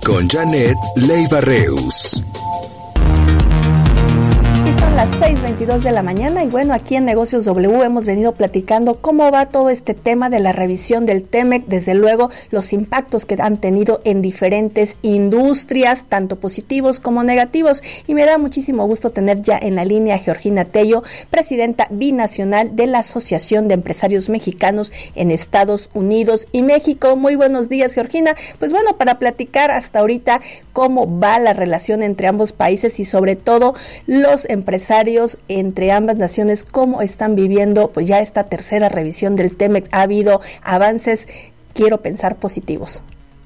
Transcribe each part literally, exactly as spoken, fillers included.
con Janet Leiva Reus. Son las seis veintidós de la mañana y bueno, aquí en Negocios W hemos venido platicando cómo va todo este tema de la revisión del T-M E C, desde luego los impactos que han tenido en diferentes industrias, tanto positivos como negativos, y me da muchísimo gusto tener ya en la línea a Georgina Tello, presidenta binacional de la Asociación de Empresarios Mexicanos en Estados Unidos y México. Muy buenos días, Georgina. Pues bueno, para platicar hasta ahorita cómo va la relación entre ambos países y sobre todo los empresarios entre ambas naciones, cómo están viviendo pues ya esta tercera revisión del T-M E C. Ha habido avances, quiero pensar, positivos.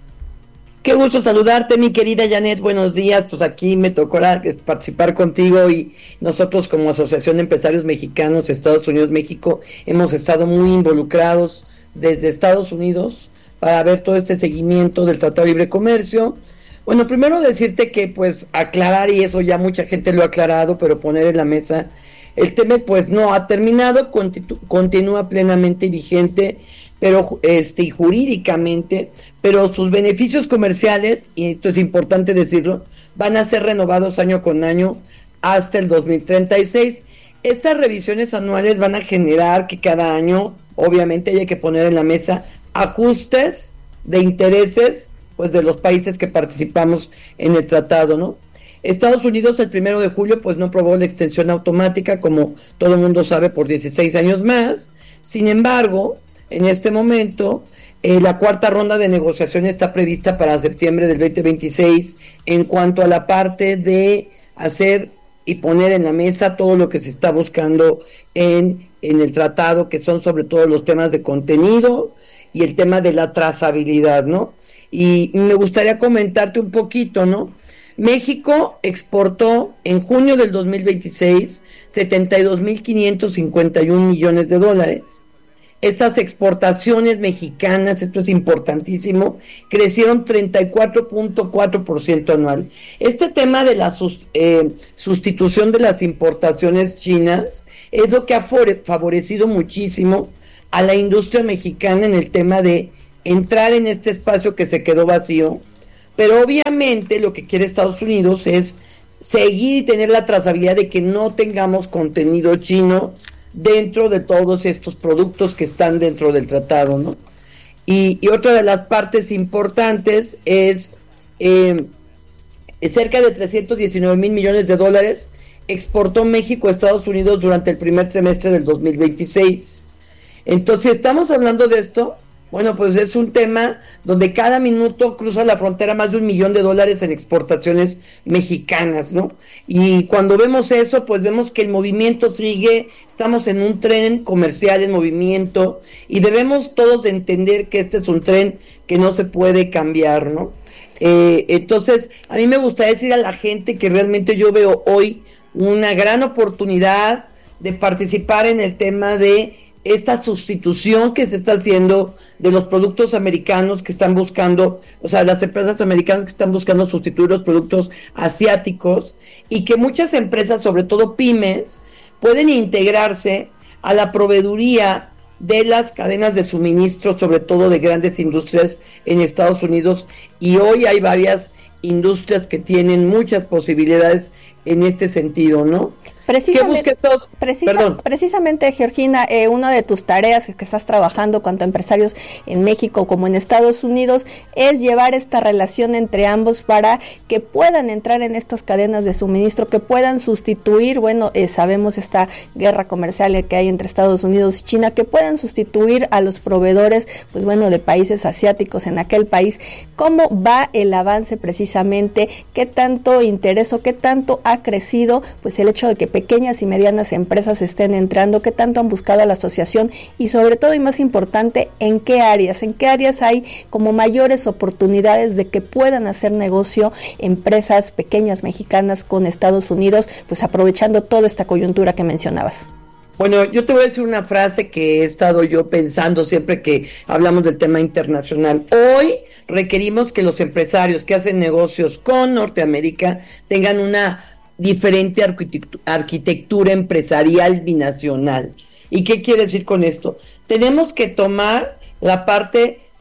Qué gusto saludarte, mi querida Janet, buenos días. Pues aquí me tocó participar contigo y nosotros como Asociación de Empresarios Mexicanos Estados Unidos México hemos estado muy involucrados desde Estados Unidos para ver todo este seguimiento del Tratado de Libre Comercio. Bueno, primero decirte que pues aclarar, y eso ya mucha gente lo ha aclarado, pero poner en la mesa, el T M E C pues no ha terminado, continu- continúa plenamente vigente, pero este jurídicamente, pero sus beneficios comerciales, y esto es importante decirlo, van a ser renovados año con año hasta el dos mil treinta y seis. Estas revisiones anuales van a generar que cada año, obviamente, haya que poner en la mesa ajustes de intereses pues de los países que participamos en el tratado, ¿no? Estados Unidos el primero de julio pues no aprobó la extensión automática, como todo el mundo sabe, por dieciséis años más. Sin embargo, en este momento eh, la cuarta ronda de negociación está prevista para septiembre del veinte veintiséis en cuanto a la parte de hacer y poner en la mesa todo lo que se está buscando en, en el tratado, que son sobre todo los temas de contenido y el tema de la trazabilidad, ¿no? Y me gustaría comentarte un poquito, ¿no? México exportó en junio del dos mil veintiséis setenta y dos mil quinientos cincuenta y un millones de dólares. Estas exportaciones mexicanas, esto es importantísimo, crecieron treinta y cuatro punto cuatro por ciento anual. Este tema de la sus, eh, sustitución de las importaciones chinas es lo que ha favorecido muchísimo a la industria mexicana en el tema de entrar en este espacio que se quedó vacío, pero obviamente lo que quiere Estados Unidos es seguir y tener la trazabilidad de que no tengamos contenido chino dentro de todos estos productos que están dentro del tratado, ¿no? Y, y otra de las partes importantes es eh, cerca de trescientos diecinueve mil millones de dólares exportó México a Estados Unidos durante el primer trimestre del dos mil veintiséis. Entonces, estamos hablando de esto. Bueno, pues es un tema donde cada minuto cruza la frontera más de un millón de dólares en exportaciones mexicanas, ¿no? Y cuando vemos eso, pues vemos que el movimiento sigue, estamos en un tren comercial en movimiento y debemos todos de entender que este es un tren que no se puede cambiar, ¿no? Eh, entonces, a mí me gustaría decir a la gente que realmente yo veo hoy una gran oportunidad de participar en el tema de esta sustitución que se está haciendo de los productos americanos que están buscando, o sea, las empresas americanas que están buscando sustituir los productos asiáticos, y que muchas empresas, sobre todo pymes, pueden integrarse a la proveeduría de las cadenas de suministro, sobre todo de grandes industrias en Estados Unidos, y hoy hay varias industrias que tienen muchas posibilidades en este sentido, ¿no? Precisamente, precisa, precisamente Georgina, eh, una de tus tareas que estás trabajando tanto empresarios en México como en Estados Unidos es llevar esta relación entre ambos para que puedan entrar en estas cadenas de suministro, que puedan sustituir, bueno, eh, sabemos esta guerra comercial que hay entre Estados Unidos y China, que puedan sustituir a los proveedores, pues bueno, de países asiáticos en aquel país. ¿Cómo va el avance precisamente? ¿Qué tanto interés o qué tanto ha crecido pues el hecho de que pequeñas y medianas empresas estén entrando? ¿Qué tanto han buscado a la asociación? Y sobre todo, y más importante, ¿en qué áreas? ¿En qué áreas hay como mayores oportunidades de que puedan hacer negocio empresas pequeñas mexicanas con Estados Unidos, pues aprovechando toda esta coyuntura que mencionabas? Bueno, yo te voy a decir una frase que he estado yo pensando siempre que hablamos del tema internacional. Hoy requerimos que los empresarios que hacen negocios con Norteamérica tengan una diferente arquitectura, arquitectura empresarial binacional. ¿Y qué quiere decir con esto? Tenemos que tomar la parte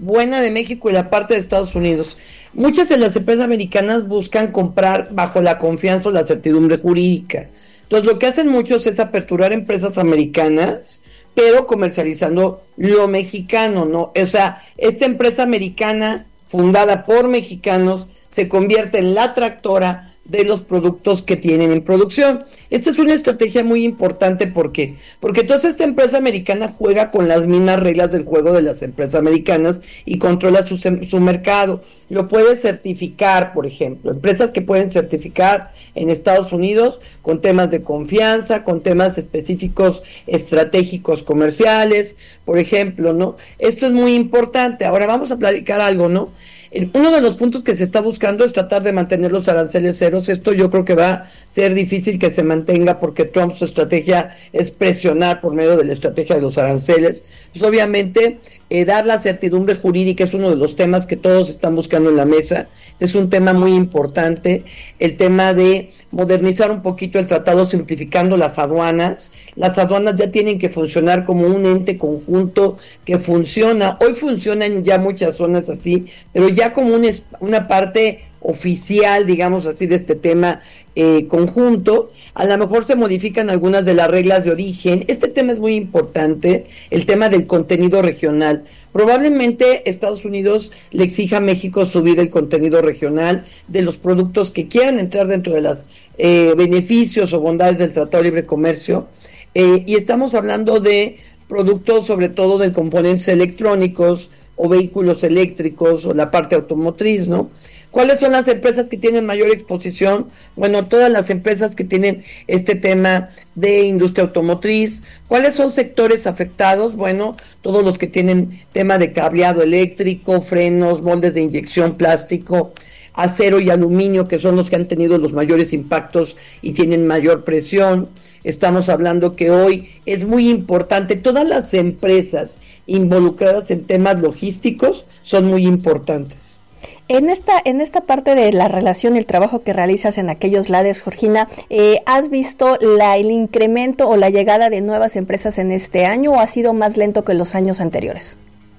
buena de México y la parte de Estados Unidos. Muchas de las empresas americanas buscan comprar bajo la confianza o la certidumbre jurídica. Entonces lo que hacen muchos es aperturar empresas americanas, pero comercializando lo mexicano, ¿no? O sea, esta empresa americana fundada por mexicanos se convierte en la tractora de los productos que tienen en producción. Esta es una estrategia muy importante, ¿por qué? Porque entonces esta empresa americana juega con las mismas reglas del juego de las empresas americanas y controla su, su mercado. Lo puede certificar, por ejemplo, empresas que pueden certificar en Estados Unidos con temas de confianza, con temas específicos estratégicos comerciales, por ejemplo, ¿no? Esto es muy importante. Ahora vamos a platicar algo, ¿no? Uno de los puntos que se está buscando es tratar de mantener los aranceles ceros. Esto yo creo que va a ser difícil que se mantenga, porque Trump, su estrategia es presionar por medio de la estrategia de los aranceles. Pues obviamente eh, dar la certidumbre jurídica es uno de los temas que todos están buscando en la mesa. Es un tema muy importante, el tema de modernizar un poquito el tratado simplificando las aduanas. Las aduanas ya tienen que funcionar como un ente conjunto que funciona. Hoy funcionan ya muchas zonas así, pero ya como un, una parte oficial, digamos así, de este tema eh, conjunto. A lo mejor se modifican algunas de las reglas de origen. Este tema es muy importante, el tema del contenido regional. Probablemente Estados Unidos le exija a México subir el contenido regional de los productos que quieran entrar dentro de los eh, beneficios o bondades del Tratado de Libre Comercio. Eh, y estamos hablando de productos sobre todo de componentes electrónicos o vehículos eléctricos o la parte automotriz, ¿no? ¿Cuáles son las empresas que tienen mayor exposición? Bueno, todas las empresas que tienen este tema de industria automotriz. ¿Cuáles son sectores afectados? Bueno, todos los que tienen tema de cableado eléctrico, frenos, moldes de inyección, plástico, acero y aluminio, que son los que han tenido los mayores impactos y tienen mayor presión. Estamos hablando que hoy es muy importante, todas las empresas involucradas en temas logísticos son muy importantes. En esta, en esta parte de la relación y el trabajo que realizas en aquellos lados, Georgina, eh, ¿has visto la, el incremento o la llegada de nuevas empresas en este año o ha sido más lento que los años anteriores?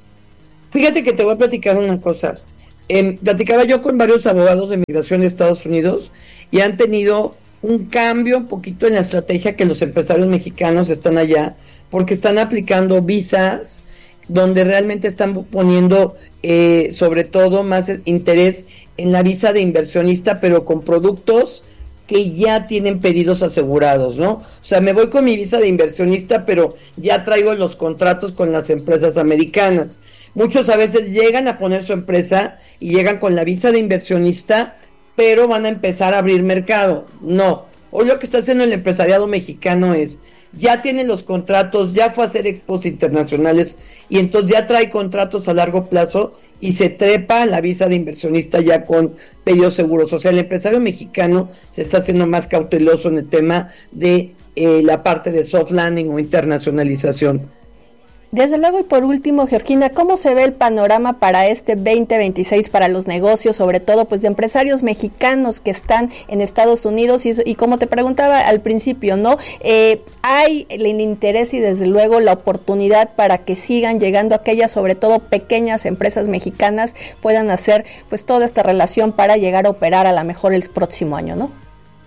Fíjate que te voy a platicar una cosa. Eh, platicaba yo con varios abogados de migración de Estados Unidos y han tenido un cambio un poquito en la estrategia que los empresarios mexicanos están allá, porque están aplicando visas donde realmente están poniendo eh, sobre todo más interés en la visa de inversionista, pero con productos que ya tienen pedidos asegurados, ¿no? O sea, me voy con mi visa de inversionista, pero ya traigo los contratos con las empresas americanas. Muchos a veces llegan a poner su empresa y llegan con la visa de inversionista, pero van a empezar a abrir mercado. No, hoy lo que está haciendo el empresariado mexicano es, ya tiene los contratos, ya fue a hacer expos internacionales y entonces ya trae contratos a largo plazo y se trepa a la visa de inversionista ya con pedidos seguros. O sea, el empresario mexicano se está haciendo más cauteloso en el tema de eh, la parte de soft landing o internacionalización. Desde luego, y por último, Georgina, ¿cómo se ve el panorama para este veinte veintiséis para los negocios, sobre todo pues de empresarios mexicanos que están en Estados Unidos? Y, y como te preguntaba al principio, ¿no? Eh, hay el interés y desde luego la oportunidad para que sigan llegando aquellas, sobre todo pequeñas empresas mexicanas, puedan hacer pues toda esta relación para llegar a operar a lo mejor el próximo año, ¿no?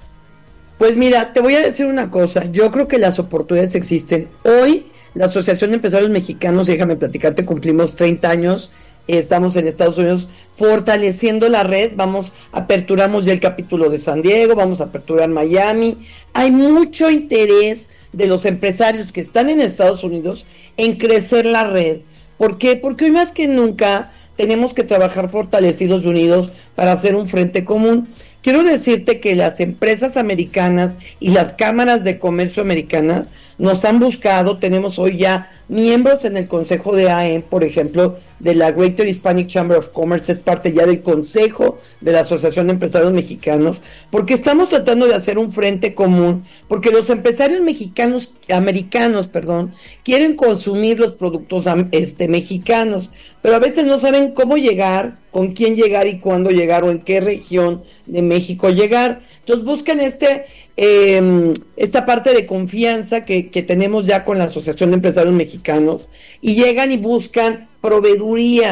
Pues mira, te voy a decir una cosa, yo creo que las oportunidades existen. Hoy la Asociación de Empresarios Mexicanos, déjame platicarte, cumplimos treinta años, eh, estamos en Estados Unidos fortaleciendo la red, vamos, aperturamos ya el capítulo de San Diego, vamos a aperturar Miami. Hay mucho interés de los empresarios que están en Estados Unidos en crecer la red. ¿Por qué? Porque hoy más que nunca tenemos que trabajar fortalecidos y unidos para hacer un frente común. Quiero decirte que las empresas americanas y las cámaras de comercio americanas nos han buscado, tenemos hoy ya miembros en el Consejo de A E M, por ejemplo, de la Greater Hispanic Chamber of Commerce, es parte ya del Consejo de la Asociación de Empresarios Mexicanos, porque estamos tratando de hacer un frente común, porque los empresarios mexicanos, americanos, perdón, quieren consumir los productos este, mexicanos, pero a veces no saben cómo llegar, con quién llegar y cuándo llegar, o en qué región de México llegar. Entonces buscan este eh, esta parte de confianza que, que tenemos ya con la Asociación de Empresarios Mexicanos y llegan y buscan proveeduría,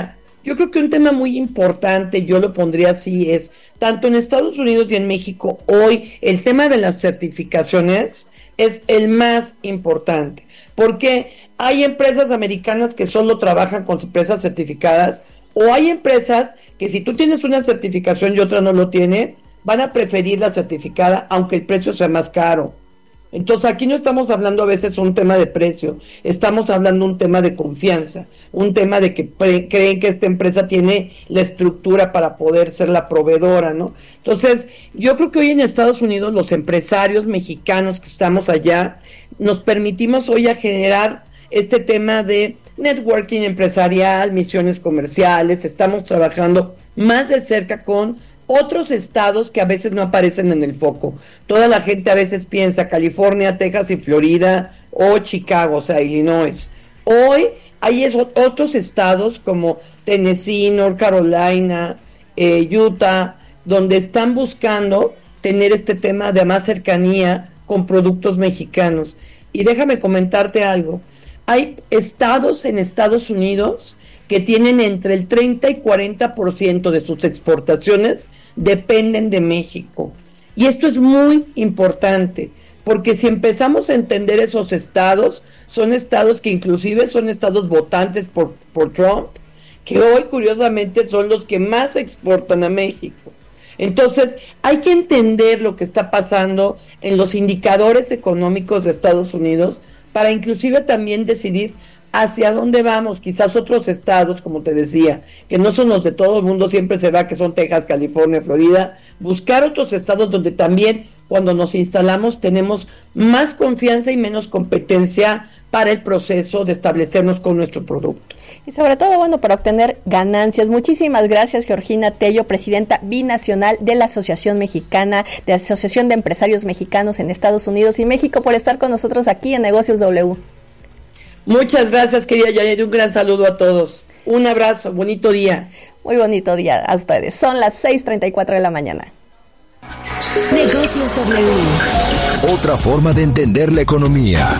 Yo creo que un tema muy importante, yo lo pondría así, es tanto en Estados Unidos y en México hoy el tema de las certificaciones es el más importante, porque hay empresas americanas que solo trabajan con empresas certificadas, o hay empresas que si tú tienes una certificación y otra no lo tiene, van a preferir la certificada aunque el precio sea más caro. Entonces aquí no estamos hablando a veces un tema de precio, estamos hablando un tema de confianza, un tema de que pre- creen que esta empresa tiene la estructura para poder ser la proveedora, ¿no? Entonces yo creo que hoy en Estados Unidos los empresarios mexicanos que estamos allá nos permitimos hoy a generar este tema de networking empresarial, misiones comerciales, estamos trabajando más de cerca con otros estados que a veces no aparecen en el foco. Toda la gente a veces piensa California, Texas y Florida, o Chicago, o sea, Illinois. Hoy hay esos otros estados como Tennessee, North Carolina, eh, Utah, donde están buscando tener este tema de más cercanía con productos mexicanos. Y déjame comentarte algo. Hay estados en Estados Unidos que tienen entre el treinta y cuarenta por ciento de sus exportaciones dependen de México. Y esto es muy importante, porque si empezamos a entender esos estados, son estados que inclusive son estados votantes por, por Trump, que hoy curiosamente son los que más exportan a México. Entonces hay que entender lo que está pasando en los indicadores económicos de Estados Unidos para inclusive también decidir hacia dónde vamos. Quizás otros estados, como te decía, que no son los de todo el mundo, siempre se va que son Texas, California, Florida, buscar otros estados donde también cuando nos instalamos tenemos más confianza y menos competencia para el proceso de establecernos con nuestro producto. Y sobre todo, bueno, para obtener ganancias. Muchísimas gracias, Georgina Tello, presidenta binacional de la Asociación Mexicana, de la Asociación de Empresarios Mexicanos en Estados Unidos y México, por estar con nosotros aquí en Negocios W. Muchas gracias, querida Janet, un gran saludo a todos. Un abrazo, bonito día. Muy bonito día a ustedes. Son las seis treinta y cuatro de la mañana. Negocios W. Otra forma de entender la economía.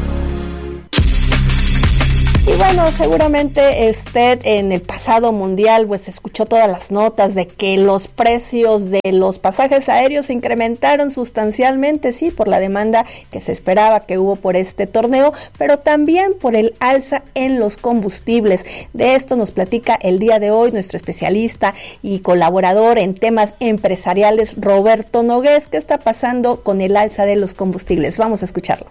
Y bueno, seguramente usted en el pasado mundial pues escuchó todas las notas de que los precios de los pasajes aéreos se incrementaron sustancialmente, sí, por la demanda que se esperaba que hubo por este torneo, pero también por el alza en los combustibles. De esto nos platica el día de hoy nuestro especialista y colaborador en temas empresariales, Roberto Nogués. ¿Qué está pasando con el alza de los combustibles? Vamos a escucharlo.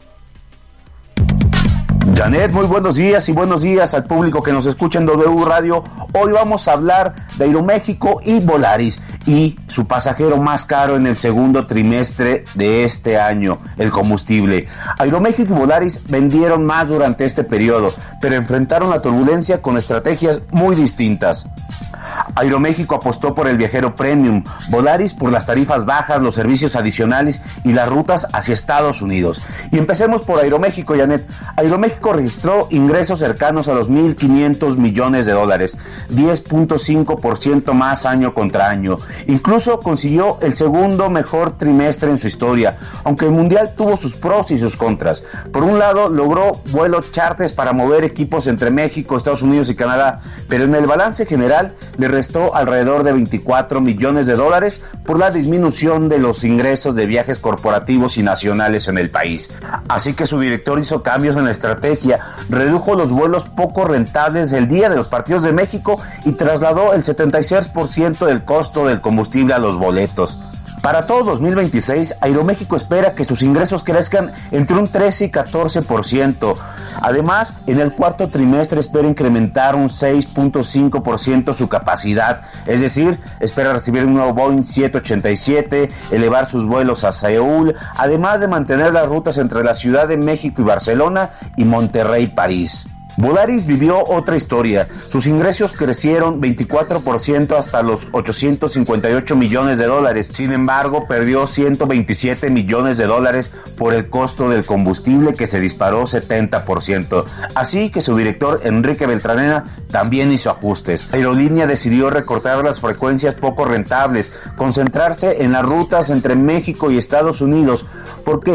Janet, muy buenos días y buenos días al público que nos escucha en W Radio. Hoy vamos a hablar de Aeroméxico y Volaris y su pasajero más caro en el segundo trimestre de este año, el combustible. Aeroméxico y Volaris vendieron más durante este periodo, pero enfrentaron la turbulencia con estrategias muy distintas. Aeroméxico apostó por el viajero premium, Volaris por las tarifas bajas, los servicios adicionales y las rutas hacia Estados Unidos. Y empecemos por Aeroméxico, Janet. Aeroméxico registró ingresos cercanos a los mil quinientos millones de dólares, diez punto cinco por ciento más año contra año. Incluso consiguió el segundo mejor trimestre en su historia, aunque el mundial tuvo sus pros y sus contras. Por un lado, logró vuelos charters para mover equipos entre México, Estados Unidos y Canadá, pero en el balance general le restó alrededor de veinticuatro millones de dólares por la disminución de los ingresos de viajes corporativos y nacionales en el país. Así que su director hizo cambios en la estrategia, redujo los vuelos poco rentables el día de los partidos de México y trasladó el setenta y seis por ciento del costo del combustible a los boletos. Para todo dos mil veintiséis, Aeroméxico espera que sus ingresos crezcan entre un trece y catorce por ciento. Además, en el cuarto trimestre espera incrementar un seis punto cinco por ciento su capacidad, es decir, espera recibir un nuevo Boeing siete ochenta y siete, elevar sus vuelos a Seúl, además de mantener las rutas entre la Ciudad de México y Barcelona y Monterrey, París. Volaris vivió otra historia. Sus ingresos crecieron veinticuatro por ciento hasta los ochocientos cincuenta y ocho millones de dólares. Sin embargo, perdió ciento veintisiete millones de dólares por el costo del combustible que se disparó setenta por ciento. Así que su director, Enrique Beltranena, también hizo ajustes. La aerolínea decidió recortar las frecuencias poco rentables, concentrarse en las rutas entre México y Estados Unidos. ¿Por qué?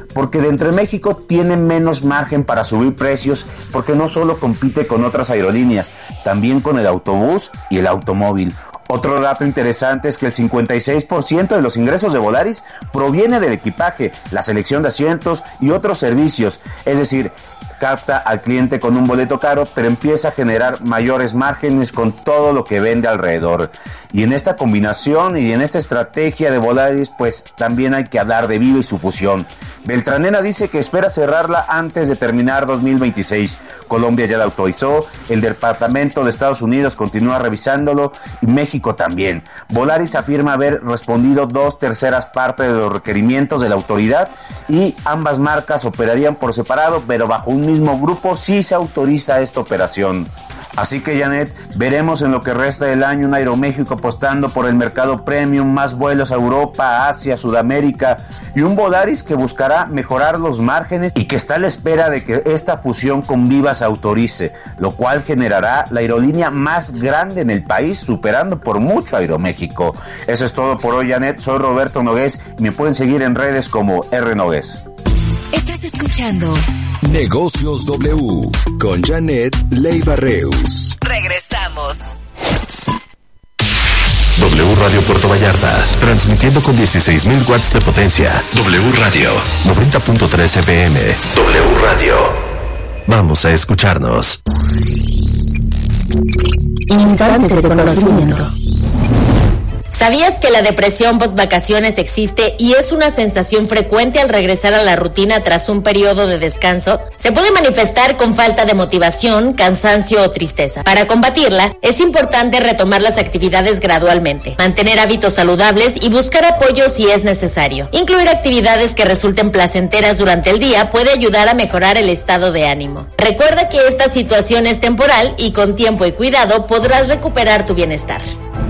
porque dentro de México tiene menos margen para subir precios, porque no solo compite con otras aerolíneas, también con el autobús y el automóvil. Otro dato interesante es que el cincuenta y seis por ciento de los ingresos de Volaris proviene del equipaje, la selección de asientos y otros servicios, es decir, capta al cliente con un boleto caro, pero empieza a generar mayores márgenes con todo lo que vende alrededor. Y en esta combinación y en esta estrategia de Volaris, pues también hay que hablar de Viva y su fusión. Beltranena dice que espera cerrarla antes de terminar dos mil veintiséis. Colombia ya la autorizó, el Departamento de Estados Unidos continúa revisándolo y México también. Volaris afirma haber respondido dos terceras partes de los requerimientos de la autoridad y ambas marcas operarían por separado, pero bajo un mismo grupo sí se autoriza esta operación. Así que, Janet, veremos en lo que resta del año un Aeroméxico apostando por el mercado premium, más vuelos a Europa, Asia, Sudamérica, y un Volaris que buscará mejorar los márgenes y que está a la espera de que esta fusión con Viva se autorice, lo cual generará la aerolínea más grande en el país, superando por mucho a Aeroméxico. Eso es todo por hoy, Janet. Soy Roberto Nogués y me pueden seguir en redes como R Nogués. Estás escuchando Negocios W con Janet Leiva Reus. Regresamos. W Radio Puerto Vallarta, transmitiendo con dieciséis mil watts de potencia. W Radio, noventa punto tres F M. W Radio. Vamos a escucharnos. Instantes de conocimiento. ¿Sabías que la depresión post-vacaciones existe y es una sensación frecuente al regresar a la rutina tras un periodo de descanso? Se puede manifestar con falta de motivación, cansancio o tristeza. Para combatirla, es importante retomar las actividades gradualmente, mantener hábitos saludables y buscar apoyo si es necesario. Incluir actividades que resulten placenteras durante el día puede ayudar a mejorar el estado de ánimo. Recuerda que esta situación es temporal y con tiempo y cuidado podrás recuperar tu bienestar.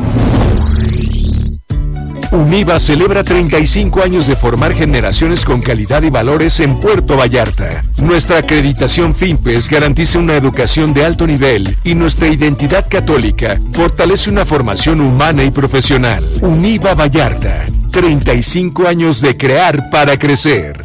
UNIVA celebra treinta y cinco años de formar generaciones con calidad y valores en Puerto Vallarta. Nuestra acreditación FIMPES garantiza una educación de alto nivel y nuestra identidad católica fortalece una formación humana y profesional. UNIVA Vallarta, treinta y cinco años de crear para crecer.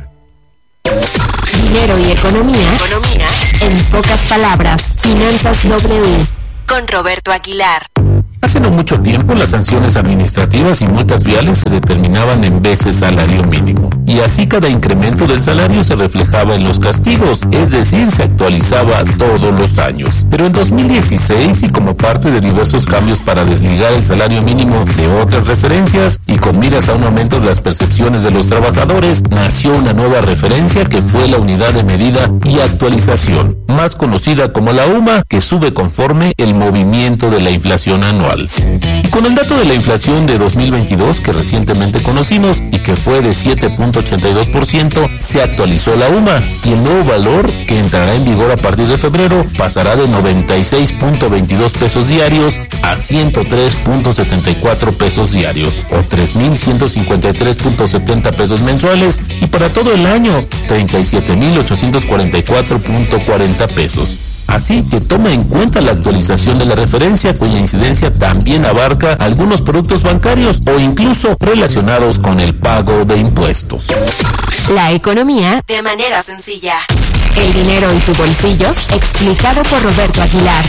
Dinero y economía, economía. En pocas palabras, Finanzas W con Roberto Aguilar. Hace no mucho tiempo las sanciones administrativas y multas viales se determinaban en veces salario mínimo, y así cada incremento del salario se reflejaba en los castigos, es decir, se actualizaba todos los años. Pero en dos mil dieciséis, y como parte de diversos cambios para desligar el salario mínimo de otras referencias y con miras a un aumento de las percepciones de los trabajadores, nació una nueva referencia que fue la unidad de medida y actualización, más conocida como la U M A, que sube conforme el movimiento de la inflación anual. Y con el dato de la inflación de dos mil veintidós que recientemente conocimos y que fue de siete punto ochenta y dos por ciento, se actualizó la U M A y el nuevo valor, que entrará en vigor a partir de febrero, pasará de noventa y seis punto veintidós pesos diarios a ciento tres punto setenta y cuatro pesos diarios o tres mil ciento cincuenta y tres punto setenta pesos mensuales, y para todo el año treinta y siete mil ochocientos cuarenta y cuatro punto cuarenta pesos. Así que toma en cuenta la actualización de la referencia, cuya incidencia también abarca algunos productos bancarios o incluso relacionados con el pago de impuestos. La economía de manera sencilla. El dinero en tu bolsillo, explicado por Roberto Aguilar.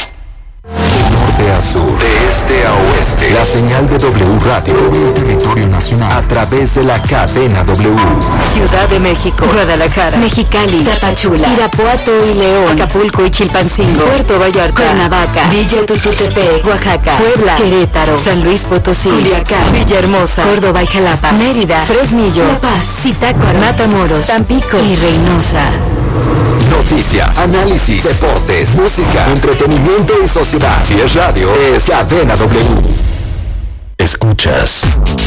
De norte a sur, de este a oeste, la señal de W Radio, el territorio nacional, a través de la cadena W. Ciudad de México, Guadalajara, Mexicali, Tapachula, Irapuato y León, Acapulco y Chilpancingo, Puerto Vallarta, Cuernavaca, Villa Tututepec, Oaxaca, Puebla, Querétaro, San Luis Potosí, Culiacán, Villahermosa, Córdoba y Jalapa, Mérida, Fresnillo, La Paz, Zitácuaro, Matamoros, Tampico y Reynosa. Noticias, análisis, deportes, música, entretenimiento y sociedad. Si es radio, es Cadena W. Escuchas